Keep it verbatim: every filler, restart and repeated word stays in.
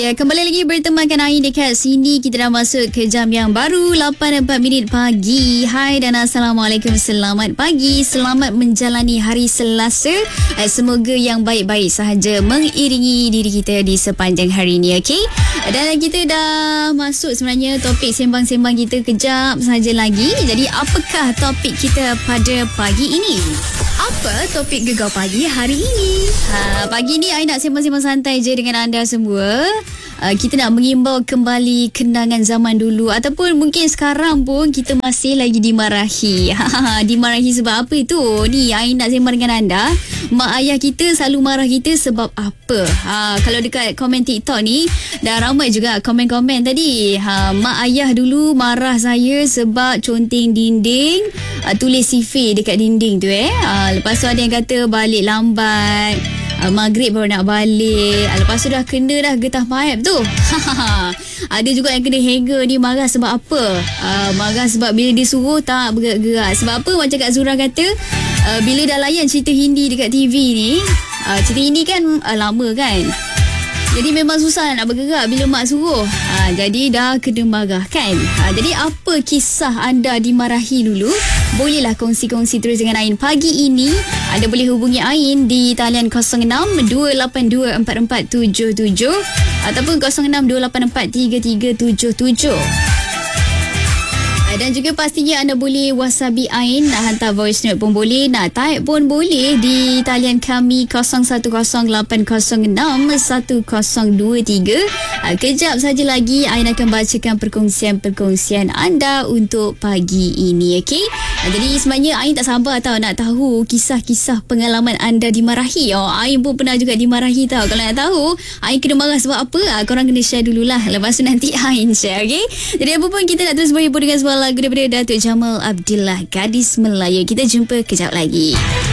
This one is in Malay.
Ya, kembali lagi bertemankan Ain dekat sini. Kita dah masuk ke jam yang baru, lapan empat minit pagi. Hai dan Assalamualaikum. Selamat pagi. Selamat menjalani hari Selasa. Eh, semoga yang baik-baik sahaja mengiringi diri kita di sepanjang hari ini, okey? Dan kita dah masuk sebenarnya topik sembang-sembang kita kejap sahaja lagi. Jadi apakah topik kita pada pagi ini? Apa topik Gegar Pagi hari ini? Ha, pagi ni Ain nak sembang-sembang santai je dengan anda semua. Uh, kita nak mengimbau kembali kenangan zaman dulu, ataupun mungkin sekarang pun kita masih lagi dimarahi. Dimarahi sebab apa itu? Ni Ain nak sembang dengan anda. Mak ayah kita selalu marah kita sebab apa? Ha, kalau dekat komen TikTok ni dah ramai juga komen-komen tadi. Ha, mak ayah dulu marah saya sebab conteng dinding, uh, tulis sifir dekat dinding tu eh. Ha, lepas tu ada yang kata balik lambat, Uh, maghrib baru nak balik. uh, Lepas tu dah kena dah getah paip tu. Ada juga yang kena hanger ni marah sebab apa? uh, Marah sebab bila dia suruh tak bergerak-gerak. Sebab apa? Macam Kak Zura kata, uh, bila dah layan cerita Hindi dekat T V ni, uh, cerita Hindi kan uh, lama kan, jadi memang susah nak bergerak bila mak suruh. Ha, jadi dah kena marah kan. Ha, jadi apa kisah anda dimarahi dulu? Bolehlah kongsi-kongsi terus dengan Ain pagi ini. Anda boleh hubungi Ain di talian kosong enam dua lapan dua empat empat tujuh tujuh ataupun kosong enam dua lapan empat tiga tiga tujuh tujuh. Dan juga pastinya anda boleh WhatsApp Ain, nak hantar voice note pun boleh, nak type pun boleh di talian kami kosong satu kosong lapan kosong enam satu kosong dua tiga. Kejap saja lagi Ain akan bacakan perkongsian-perkongsian anda untuk pagi ini, okey? Jadi sebenarnya Ain tak sabar tau nak tahu kisah-kisah pengalaman anda dimarahi. Oh, Ain pun pernah juga dimarahi tau. Kalau nak tahu Ain kena marah sebab apa, korang kena share dululah. Lepas tu nanti Ain share, okey? Jadi apa pun kita nak terus berhibur dengan sebuah lagu daripada Datuk Jamal Abdillah, Gadis Melayu. Kita jumpa kejap lagi.